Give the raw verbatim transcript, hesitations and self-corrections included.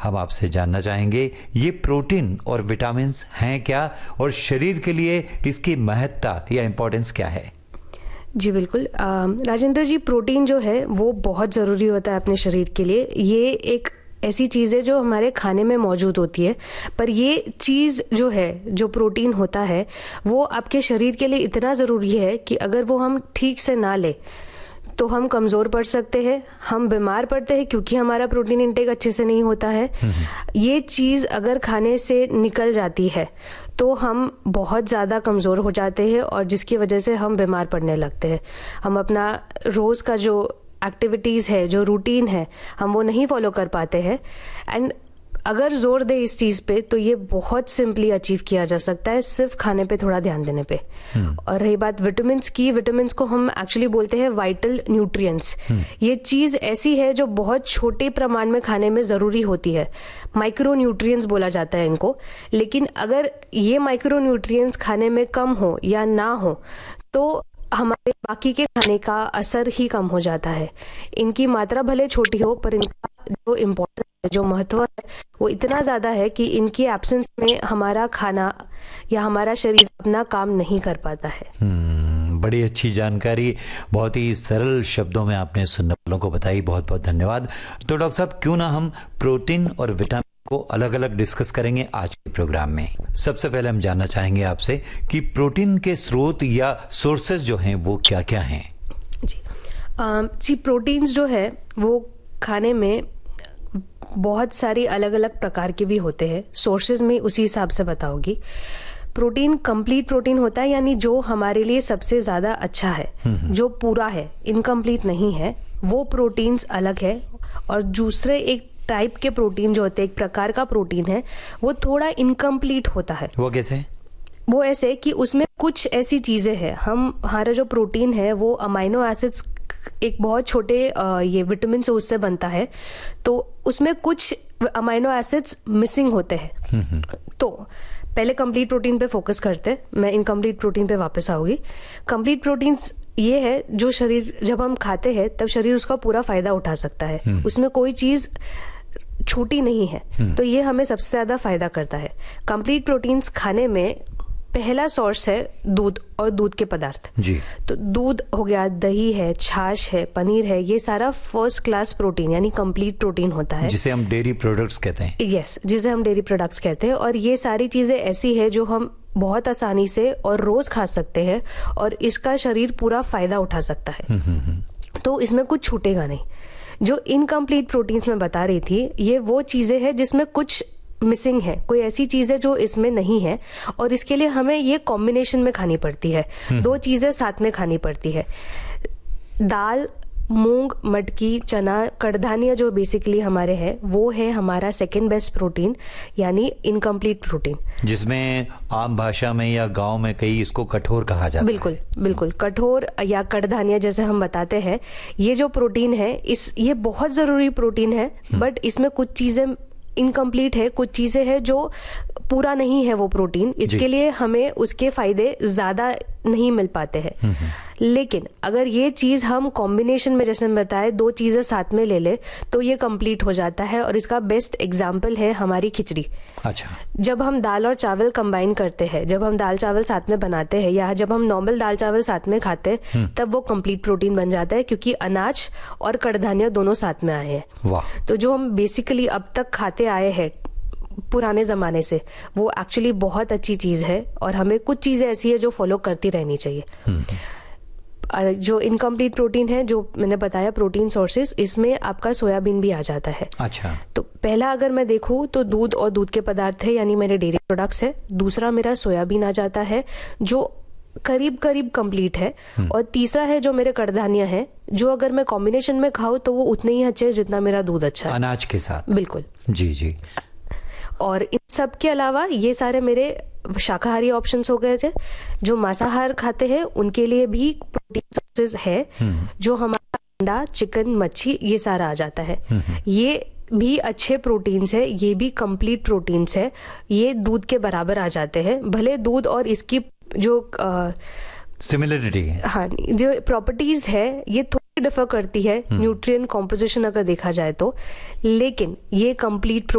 हम आपसे जानना चाहेंगे ये प्रोटीन और विटामिन्स हैं क्या और शरीर के लिए इसकी महत्ता या इम्पोर्टेंस क्या है? जी बिल्कुल राजेंद्र जी, प्रोटीन जो है वो बहुत ज़रूरी होता है अपने शरीर के लिए। ये एक ऐसी चीज़ है जो हमारे खाने में मौजूद होती है, पर ये चीज़ जो है, जो प्रोटीन होता है, वो आपके शरीर के लिए इतना ज़रूरी है कि अगर वो हम ठीक से ना ले तो हम कमज़ोर पड़ सकते हैं, हम बीमार पड़ते हैं क्योंकि हमारा प्रोटीन इंटेक अच्छे से नहीं होता है। ये चीज़ अगर खाने से निकल जाती है तो हम बहुत ज़्यादा कमज़ोर हो जाते हैं और जिसकी वजह से हम बीमार पड़ने लगते हैं। हम अपना रोज़ का जो एक्टिविटीज़ है, जो रूटीन है, हम वो नहीं फॉलो कर पाते हैं। एंड अगर जोर दे इस चीज़ पे तो ये बहुत सिंपली अचीव किया जा सकता है, सिर्फ खाने पे थोड़ा ध्यान देने पे। और रही बात विटामिन्स की, विटामिन्स को हम एक्चुअली बोलते हैं वाइटल न्यूट्रिएंट्स। ये चीज़ ऐसी है जो बहुत छोटे प्रमाण में खाने में ज़रूरी होती है, माइक्रो न्यूट्रिएंट्स बोला जाता है इनको। लेकिन अगर ये माइक्रो न्यूट्रिएंट्स खाने में कम हो या ना हो तो हमारे बाकी के खाने का असर ही कम हो जाता है। इनकी मात्रा भले छोटी हो पर इनका जो इम्पोर्टेंस है, जो महत्व है, वो इतना ज़्यादा है कि इनकी एब्सेंस में हमारा खाना या हमारा शरीर अपना काम नहीं कर पाता है। hmm, बड़ी अच्छी जानकारी बहुत ही सरल शब्दों में आपने सुनने वालों को बताई, बहुत बहुत धन्यवाद। तो डॉक्टर साहब, क्यों ना हम प्रोटीन और विटामिन को अलग अलग डिस्कस करेंगे आज के प्रोग्राम में। सबसे पहले हम जानना चाहेंगे आपसे कि प्रोटीन के स्रोत या सोर्सेज जो हैं वो क्या क्या हैं? जी आ, जी प्रोटीन्स जो है वो खाने में बहुत सारी अलग अलग प्रकार के भी होते हैं। सोर्सेज में उसी हिसाब से बताओगी। प्रोटीन कंप्लीट प्रोटीन होता है, यानी जो हमारे लिए सबसे ज्यादा अच्छा है, जो पूरा है, इनकम्प्लीट नहीं है, वो प्रोटीन्स अलग है। और दूसरे एक टाइप के प्रोटीन जो होते हैं, एक प्रकार का प्रोटीन है, वो थोड़ा इनकम्प्लीट होता है। वो कैसे? वो ऐसे कि उसमें कुछ ऐसी चीजें हैं, हम हमारा जो प्रोटीन है वो अमाइनो एसिड्स एक बहुत छोटे ये विटामिन से उससे बनता है, तो उसमें कुछ अमाइनो एसिड्स मिसिंग होते हैं। तो पहले कंप्लीट प्रोटीन पे फोकस करते, मैं इनकम्प्लीट प्रोटीन पे वापस आऊंगी। कंप्लीट प्रोटीन्स ये है जो शरीर जब हम खाते हैं तब शरीर उसका पूरा फायदा उठा सकता है, उसमें कोई चीज छूटी नहीं है, तो ये हमें सबसे ज्यादा फायदा करता है। कंप्लीट प्रोटीन्स खाने में पहला सोर्स है दूध और दूध के पदार्थ जी। तो दूध हो गया, दही है, छाछ है, पनीर है, ये सारा फर्स्ट क्लास प्रोटीन यानी कंप्लीट प्रोटीन होता है, जिसे हम डेयरी प्रोडक्ट्स कहते हैं। यस, जिसे हम डेयरी प्रोडक्ट्स कहते हैं। और ये सारी चीजें ऐसी है जो हम बहुत आसानी से और रोज खा सकते हैं और इसका शरीर पूरा फायदा उठा सकता है, तो इसमें कुछ छूटेगा नहीं। जो इनकम्प्लीट प्रोटीन्स मैं बता रही थी, ये वो चीजें हैं जिसमें कुछ मिसिंग है, कोई ऐसी चीज है जो इसमें नहीं है, और इसके लिए हमें ये कॉम्बिनेशन में खानी पड़ती है, दो चीजें साथ में खानी पड़ती है। दाल, मूंग, मटकी, चना, कड़धान्य जो बेसिकली हमारे हैं, वो है हमारा सेकेंड बेस्ट प्रोटीन यानी इनकम्प्लीट प्रोटीन, जिसमें आम भाषा में या गांव में कई इसको कठोर कहा जाता बिल्कुल, है। बिल्कुल कठोर या कड़धान्य जैसे हम बताते हैं। ये जो प्रोटीन है, इस ये बहुत जरूरी प्रोटीन है, बट इसमें कुछ चीजें इनकम्प्लीट है, कुछ चीजें हैं जो पूरा नहीं है वो प्रोटीन, इसके लिए हमें उसके फायदे ज्यादा नहीं मिल पाते हैं। लेकिन अगर ये चीज हम कॉम्बिनेशन में, जैसे मैं बताए, दो चीजें साथ में ले ले तो ये कंप्लीट हो जाता है। और इसका बेस्ट एग्जांपल है हमारी खिचड़ी। अच्छा, जब हम दाल और चावल कंबाइन करते हैं, जब हम दाल चावल साथ में बनाते हैं या जब हम नॉर्मल दाल चावल साथ में खाते हैं, तब वो कंप्लीट प्रोटीन बन जाता है, क्योंकि अनाज और कड़धान्य दोनों साथ में आए हैं। वाह। तो जो हम बेसिकली अब तक खाते आए हैं पुराने जमाने से, वो एक्चुअली बहुत अच्छी चीज है और हमें कुछ चीजें ऐसी है जो फॉलो करती रहनी चाहिए। और जो इनकम्प्लीट प्रोटीन है, जो मैंने बताया प्रोटीन सोर्सेज, इसमें आपका सोयाबीन भी आ जाता है। अच्छा। तो पहला अगर मैं देखूं तो दूध और दूध के पदार्थ है, यानी मेरे डेयरी प्रोडक्ट्स है। दूसरा मेरा सोयाबीन आ जाता है जो करीब करीब कंप्लीट है। और तीसरा है जो मेरे कड़धान्य है, जो अगर मैं कॉम्बिनेशन में खाऊं तो वो उतने ही अच्छे जितना मेरा दूध अच्छा है, अनाज के साथ। बिल्कुल, जी जी। और इन सब के अलावा ये सारे मेरे शाकाहारी ऑप्शंस हो गए थे। जो मांसाहार खाते हैं उनके लिए भी प्रोटीन सोर्सेज है, जो हमारा अंडा, चिकन, मच्छी, ये सारा आ जाता है। ये भी अच्छे प्रोटीन्स है, ये भी कंप्लीट प्रोटीन्स है, ये दूध के बराबर आ जाते हैं। भले दूध और इसकी जो सिमिलरिटी है, हाँ, जो प्रॉपर्टीज है ये थोड़ी डिफर करती है न्यूट्रिएंट कॉम्पोजिशन अगर देखा जाए तो, लेकिन ये कंप्लीट